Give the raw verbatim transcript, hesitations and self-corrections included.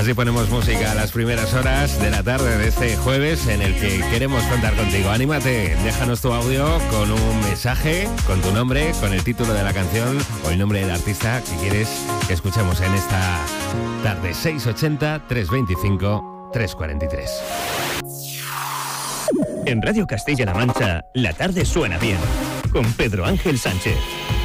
Así ponemos música a las primeras horas de la tarde de este jueves en el que queremos contar contigo. Anímate, déjanos tu audio con un mensaje, con tu nombre, con el título de la canción o el nombre del artista que quieres que escuchemos en esta tarde. seis ochenta, trescientos veinticinco, trescientos cuarenta y tres. En Radio Castilla-La Mancha, la tarde suena bien, con Pedro Ángel Sánchez.